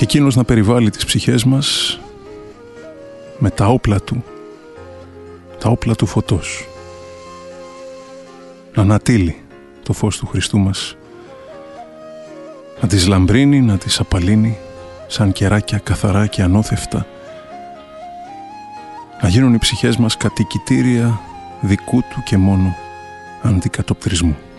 και εκείνος να περιβάλλει τις ψυχές μας με τα όπλα του φωτός, να ανατείλει το φως του Χριστού μας, να τις λαμπρύνει, να τις απαλύνει σαν κεράκια καθαρά και ανώθευτα, να γίνουν οι ψυχές μας κατοικητήρια δικού του και μόνο αντικατοπτρισμού.